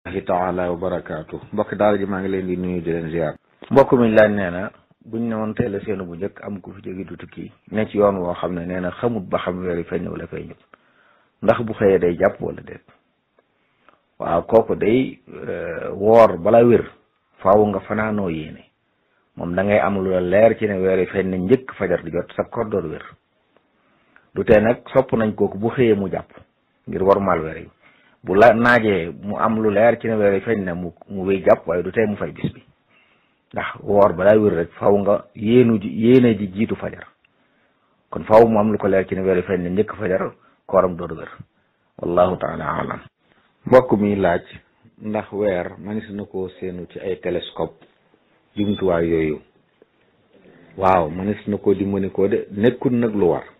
taala wa barakaatu mbokk daal ji maa ngi leen di nuyu di leen ziar. mbokk mi laaj nee na buñ ne woon teel a seenu bu njëkk am ku fi jóge du tukki ne ci yoon woo xam ne nee na xamut ba xam weer yi feeñ wala feeñut ndax bu xëyee day jàpp wala déet. waaw kooku day woor bala wér faaw nga fanaanoo yéene moom da ngay am lu la leer ci ne weer yi feeñ na njëkk fajar di jot sa koor door wér du tee nag sopp nañ kooku bu xëyee mu jàpp ngir warmaal weer yi bu la naajee mu am lu leer ci ne weer yi feeñ na mu wéy jàpp waaye du tee mu fay bis bi ndax woor balaa wér rek faaw nga yéene ji jiitu fajar kon faaw mu am lu ko leer ci ne weer yi feeñ na njëkk fajar kooram door wér wallahu taala alam. mbokk mi laaj ndax weer manis na ko seenu ci ay télescope jumtuwaay yooyu waaw manis na ko dimbali ko de nekkul nag lu war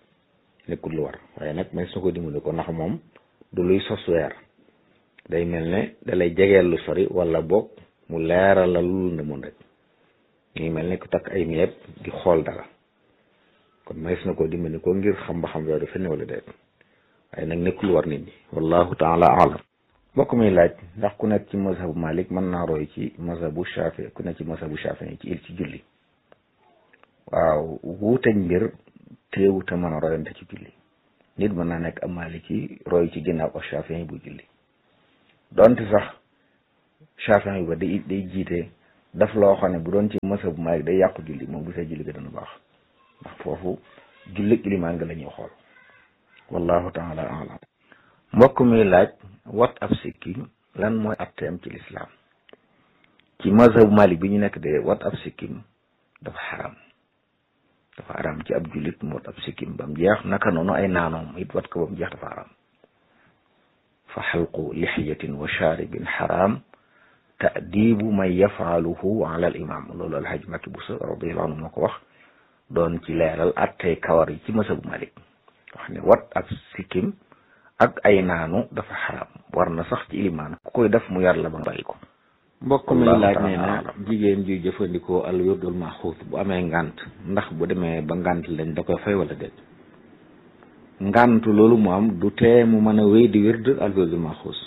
waaye nag manis na ko dimbali ko ndax moom du luy sos weer day mel ne dalay jegeel lu sori wala boog mu leeral la lu ne mun rek ñuy mel ne ku takk ay miyeeb di xool dara kon manis na ko dimbali ko ngir xam ba xam weer du fenn wala déet waaye nag nekkul war nit ñi wallahu taala alam. mbokk mi laaj ndax ku nekk ci mazhabu Malik mën naa roy ci mazhabu Shafi ku nekk ci mazhabu Shafi ci julli waaw wuuteñ mbir teewute mën a royante ci julli nit mën naa nekk am Maliki roy ci ginnaaw ak Shafi bu julli donte sax Shafi ba day jiite daf loo xam ne bu doon ci mazhabu Malik day yàqu julli moom bu see julli ga dana baax ndax foofu julli ilimaan nga la ñuy xool wallahu taala alam. mbokk mi laaj wat ab sikkim lan mooy atteem ci lislaam ci mazhabu Malik bi ñu nekk de wat ab sikkim dafa xaram ci ab jullit mu wat ab sikkim ba mu jeex naka noonu ay naanoom it wat ko ba mu jeex dafa xaram fa xalqu lixiyatin wa charibin xaram taadibu man yafaaluhu ala al imam loolu alhaj Makki Buso radiyallahu anhu moo ko wax doon ci leeral attey kawar yi ci mazhabu Malik wax ne wat ab sikkim ak ay naanu dafa xaram war na sax ci ilimaan ku koy def mu yar la ba bàyyi ko. mbokk mi laaj nee na jigéen juy jëfandikoo al wirdul maxuus bu amee ngant ndax bu demee ba ngant lañ da koy fay wala déet. ngant loolu mu am du tee mu mën a wéy di wird al wirdul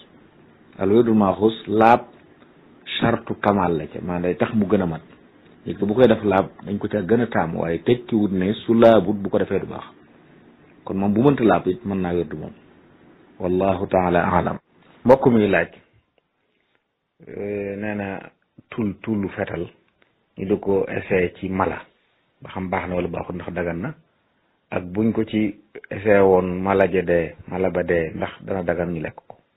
maxuus laab chartu kamal la ca maanaam day tax mu gën a mat nit ko bu koy def laab dañ ko ca gën a taam waaye tekkiwut ne su laabut bu ko defee du baax kon moom bu mënta laab it mën naa wird moom wallahu taala alam. mbokk mi laaj nee na tullu fetal ñu di ko essayé ci mala ba xam baax na wala baaxul ndax dagan na ak buñ ko ci essayé woon mala ba dee ndax dana dagan ñu lekk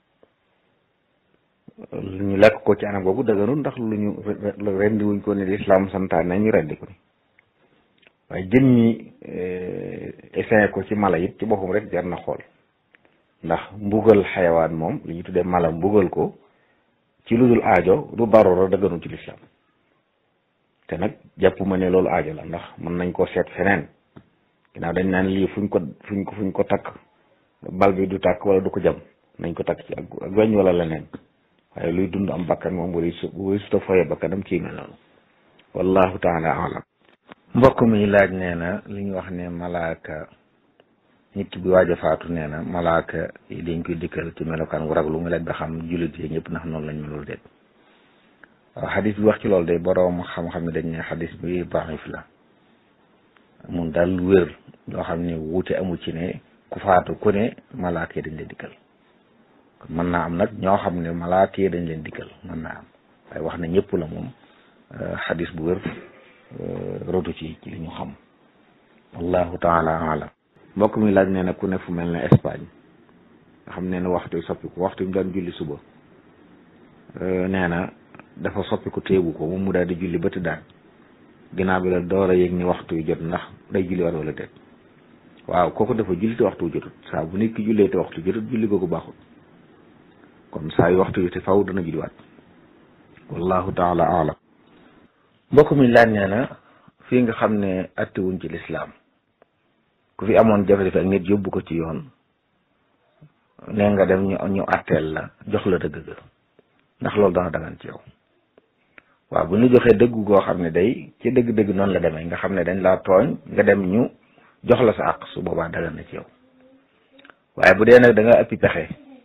ko ci anam googu daganul ndax lu ñu rendi wuñ ko ni lislaam santaane ñu rendi ko ni waaye jën ñi essayé ko ci mala it ci boppam rek jar na xool ndax mbugal xayawaan moom li ñu tuddee mala mbugal ko ci lu dul aajo du darura dagganul ci lislaam te nag jàpp ma ne loolu aajo la ndax mën nañ koo seet feneen ginnaaw dañ naan lii fuñ ko takk bal bi du tàkk wala du ko jam nañ ko takk ci ak weñ wala leneen waaye luy dund am bakkan moom bu suta foye bakkanam ci mel noonu wallahu taala alam. mbokk mi laaj nee na li ñu wax ne malaaka nit ki bi waaj a faatu nee na malaaka yi dañ koy dikkal ci melokaan wu raglu mu laaj ba xam jullit yi ñëpp ndax noonu lañ melul déet waaw xadis bi wax ci loolu de boroom xam-xam ne dañ ne xadis bi daif la mun daal wér ñoo xam ne wuute amul ci ne ku faatu ku ne malaaka yi dañ leen dikkal kon mën naa am nag ñoo xam ne malaaka yi dañ leen dikkal mën naa am waaye wax na ñëpp la moom xadis bu wér rotu ci li ñu xam wallahu taala alam. mbokk mi laaj nee na ku ne fu mel ne Espagne nga xam ne ne waxtu soppiku waxtu mu daan julli suba nee na dafa soppiku téegu ko moom mu daal di julli ba tëddaan ginnaaw bi la door a yëg ni waxtu yu jot ndax day julli war wala déet waaw kooku dafa julli te waxtu jotut saa bu nit ki jullee te waxtu jotut julli googu baaxul kon saa yu waxtu yu te faw dana julliwaat wallahu taala alam. mbokk mi laaj nee na fii nga xam ne attewuñ ci lislaam ku fi amoon jafe-jafe ak nit yóbbu ko ci yoon nee nga dem ñu atteel la jox la dëgg ga ndax loolu dana dagan ci yow waaw bu ñu joxee dëgg goo xam ne day ci dëgg-dëgg noonu la demee nga xam ne dañ laa tooñ nga dem ñu jox la sa àq su boobaa dagan na ci yow waaye bu dee nag da nga ëppi pexe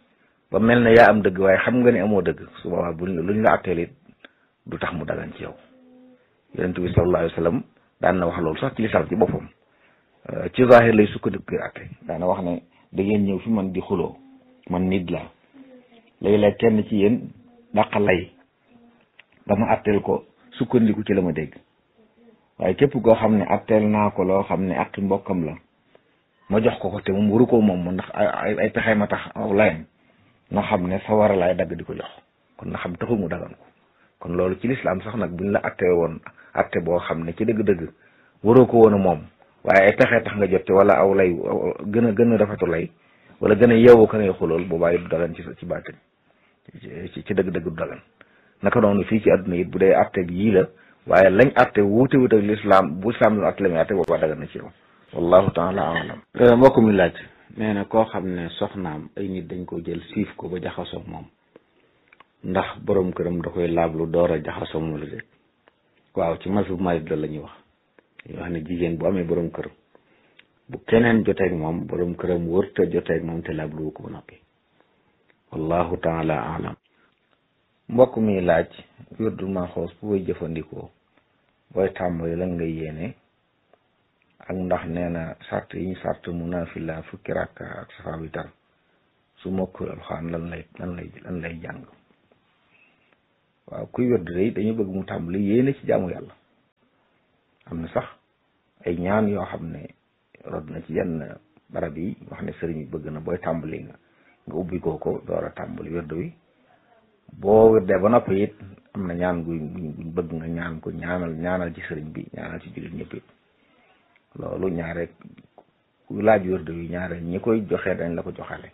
ba mel ne yaa am dëgg waaye xam nga ne amoo dëgg su boobaa luñ la atteel it du tax mu dagan ci yow. yonent bi sallallahu alayhi wa sallam daan na wax loolu sax ci lislaam ci boppam ci zahir lay sukkandiku ngir atte daana wax ne da ngeen ñëw fi man di xuloo man nit la léeg-léeg kenn ci yéen dàqa lay dama atteel ko sukkandiku ci la ma dégg waaye képp koo xam ne atteel naa ko loo xam ne aqi mbokkam la ma jox ko te moom waru ko moom ndax ay pexey ma tax aw layam na xam ne sa war a laay dagg di ko jox kon na xam taxul mu dagan ko kon loolu ci lislaam sax nag buñ la attee woon atte boo xam ne ci dëgg-dëgg waroo ko woon a moom waaye ay pexe tax nga jotte wala aw lay gën a rafetu lay wala gën a yeewu ka ngay xulool boobaa it du dagan ci baatin ci dëgg-dëgg du dagan naka noonu fii ci àdduna it bu dee atte bi yii la waaye lañ atte wuute wuute ak lislaam bu islaam lu atte la muy atte boobaa dagan na ci yow wallahu taala alam mbokk mi laaj nee na koo xam ne soxnaam ay nit dañ ko jël siif ko ba jaxasoo moom ndax borom këram da koy laablu door a jaxasoo moom la de waaw ci mazhab Maalik la ñuy wax dañuy wax ne jigéen bu amee borom kër bu keneen joteeg moom borom këram wërta joteeg moom te laablu ko ba noppi wallahu taala alam mbokk mi laaj wirdul Maxuus bu koy jëfandikoo booy tàmbali lan ngay yéene ak ndax nee na sart yi ñu sart mu naafila fukki rakka ak safa bi tar su mokkul alxuraan lan lay jàng waaw kuy wërd day dañu bëgg mu tàmbali yéene ci jaamu yàlla am na sax ay ñaan yoo xam ne rod na ci yenn barab yi wax ne sëriñ bi bëgg na booy tàmbali nga ubbi ko door a tàmbali wërd wi boo wërdee ba noppi it am na ñaan guñ bëgg nga ñaan ko ñaanal ci sëriñ bi ñaanal ci jullit ñëpp it loolu ñaare ku laaj wërd wi ñaare ñi koy joxe dañ la ko joxale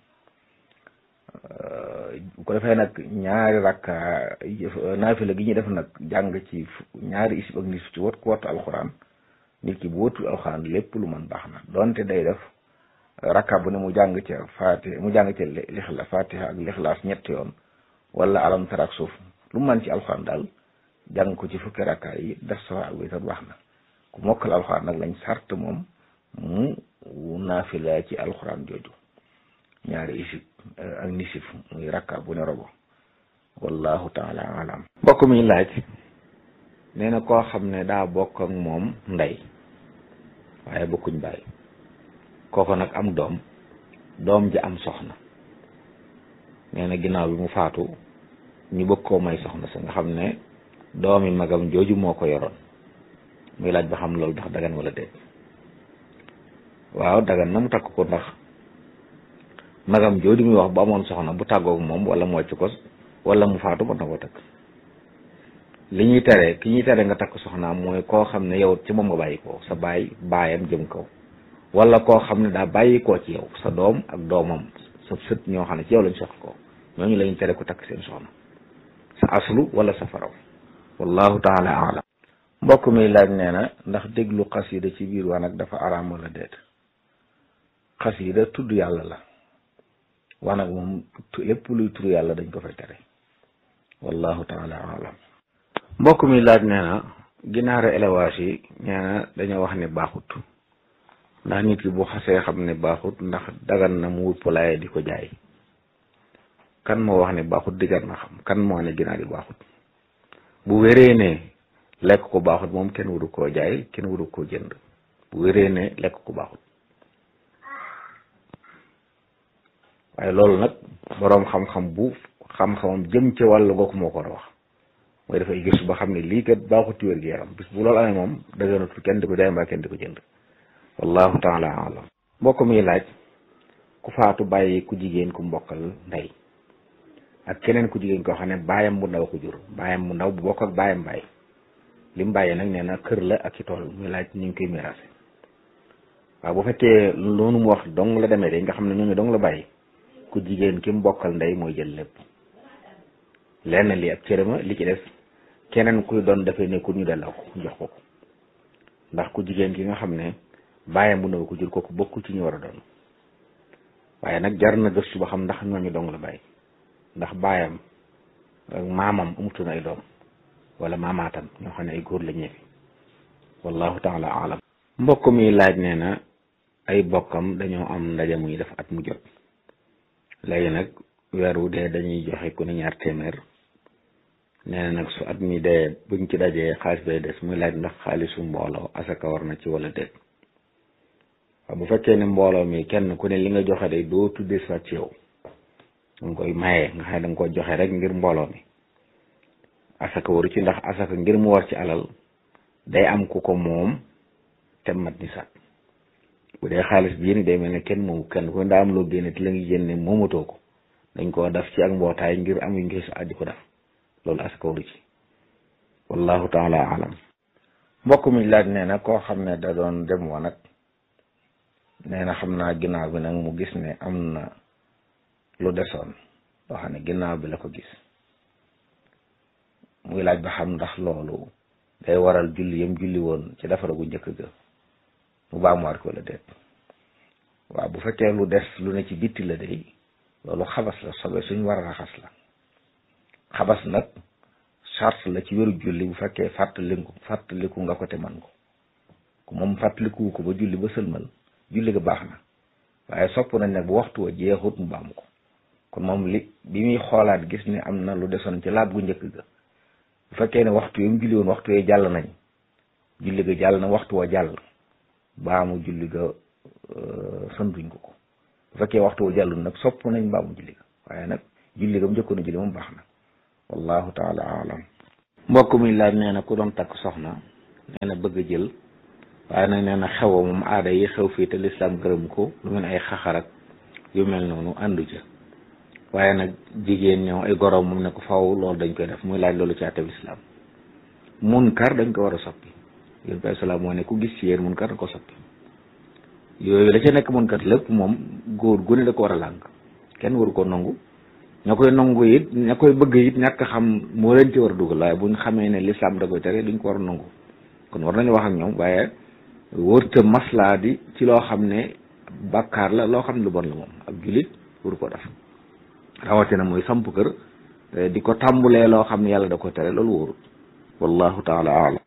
bu ko defee nag ñaari rakka naafila gi ñu def nag jàng ci ñaari isib ak nisif ci wat ku wattu alxuraan nit ki bu wattu alxuraan lépp lu mën baax na donte day def rakka bu ne mu jàng ca fatiha ak lixlaas ñetti yoon wala alam tara ak suuf lu mu mën ci alxuraan daal jàng ko ci fukki rakka yi def safa ak witar baax na ku mokkal alxuraan nag lañ sart moom mu naafila ci alxuraan jooju ñaari isib ak nisif muy rakka bu ne robo wallahu taala alam mbokk mi laaj nee na koo xam ne daa bokk ak moom ndey waaye bokkuñ baay kooko nag am doom ji am soxna nee na ginnaaw bi mu faatu ñu bëgg koo may soxna sa nga xam ne doomi magam jooju moo ko yoroon muy laaj ba xam loolu ndax dagan wala déet waaw dagan na mu takk ko ndax magam jooju muy wax bu amoon soxna bu tàggoog moom wala mu wàcc ko wala mu faatu mën na ko takk ki ñuy tere nga takk soxnaam mooy koo xam ne yow ci moom nga bàyyi ko sa baayam jëm kaw wala koo xam ne daa bàyyi koo ci yow sa doom ak doomam sa sët ñoo xam ne ci yow lañ sox ko ñooñu lañu tere ko takk seen soxna sa aslu wala sa faraw wallahu taala alam mbokk mi laaj nee na ndax déglu xasida ci biir waa nag dafa araam wala déet xasida tudd yàlla la waa nag moom lépp luy tudd yàlla dañ ko fay tere wallahu taala alam mbokk mi laaj nee na ginaara élevage yi nee na dañoo wax ne baaxut ndax nit ki bu xasee xam ne baaxut ndax dagan na mu wut poulailler di ko jaay kan moo wax ne baaxut di jar na xam kan moo ne ginaar yi baaxut bu wéree ne lekk ko baaxut moom kenn waru koo jaay kenn waru koo jënd bu wéree ne lekk ko baaxut waaye loolu nag boroom xam-xamam jëm ci wàllu googu moo ko war a wax mooy dafay gëstu ba xam ne lii kat baaxut ci wér-gu-yaram bis bu loolu amee moom dëgganatul kenn di ko jaay mbaa kenn di ko jënd wallahu taala alam mbokk mi laaj ku faatu bàyyi ku jigéen ku mbokkal ndey ak keneen ku jigéen koo xam ne baayam bu ndaw ko jur baayam bu ndaw bu bokk ak baayam bàyyi li mu bàyyi nag nee na kër la ak ci tool muy laaj ñu ngi koy miraase waaw bu fekkee loolu mu wax dong la demee de nga xam ne ñooñu dong la bàyyi ku jigéen ki mbokkal ndey mooy jël lépp lenn li ak cërëma li ci des keneen kuy doon dafay nekkul ñu delloo ko jox ko ndax ku jigéen ki nga xam ne baayam bu ndaw ko jur kooku bokku ci ñu war a doon waaye nag jar na gëstu ba xam ndax ñooñu dong la bàyyi ndax baayam ak maamam amutoon ay doom wala maamaatam ñoo xam ne ay góor la ñeefi wallahu taala alam mbokk mi laaj nee na ay bokkam dañoo am ndaje muy def at mu jot léegi nag weer wu dee dañuy joxe ku ne 2 téeméer nee na nag su at mi dee buñ ci dajee xaalis bay des muy laaj ndax xaalisu mbooloo asaka war na ci wala déet. waaw bu fekkee ne mbooloo mi kenn ku ne li nga joxe day doo tuddee sa ci yow danga koy maye nga xam ne danga ko joxe rek ngir mbooloo mi asaka waru ci, ndax asaka ngir mu war ci alal day am ku ko moom te mat nisaab. bu dee xaalis bi yéen day mel ne kenn moomu kenn ku ne daa am loo génne te la ngi génne moomatoo ko dañ koo def ci ak mbootaay ngir am yu ngi sa addi ko def loolu asaka waru ci, wallahu taala alam. mbokk mi laaj nee na koo xam ne da doon dem woon nag nee na xam naa ginnaaw bi nag mu gis ne am na lu desoon loo xam ne ginnaaw bi la ko gis, muy laaj ba xam ndax loolu day waral julli yam julli woon ci defara gu njëkk ga mu baamuwaat ko la déet. waaw bu fekkee lu des lu ne ci bitti la day loolu xabas la, sobe suñ war a raxas la. xabas nag charte la ci wéru julli bu fekkee fàttaliku nga ko te man ko ku moom fàttaliku ko ba julli ba sëlmal julli ga baax na, waaye sopp nañ nag bu waxtu wa jeexut mu baamu ko. kon moom bi muy xoolaat gis ne am na lu desoon ci laab gu njëkk ga, bu fekkee ne waxtu yi mu julli woon waxtu yee jàll nañ, julli ga jàll na waxtu wa jàll, baamu julli ga santuñ ko. bu fekkee waxtu wa jàllul nag sopp nañ baamu julli ga, waaye nag julli ga mu njëkkoon a julli moom baax na, wallahu taala alam. mbokk mi laaj nee na ku doon takk soxna nee na bëgg a jël, waaye nag nee na xew moom aada yi xew fii te lislaam gërëm ko lu mel ay xaxarak yu mel noonu àndu ca, waaye nag jigéen ñëw ay goroom moom ne ko faw loolu dañ koy def, muy laaj loolu ci àtteb lislaam. munkar dañ ko war a soppi, yéen bi salaam moo ne ku gis ci yéen munkar da ko soppi. yooyu la ca nekk munkar lépp moom góor gu ne da ko war a làng, kenn waru ko nangu. ña koy nangu it ña koy bëgg it ñàkk xam moo leen ci war a dugal, waaye buñ xamee ne lislaam da koy tere duñ ko war a nangu. kon war nañu wax ak ñoom, waaye wërta maslaa di ci loo xam ne bàkkaar la, loo xam ne lu bon la moom ab jullit waru ko def. rawatina mooy samp kër di ko tàmbulee loo xam ne yàlla da ko tere, loolu wóorut. wallahu taala alam.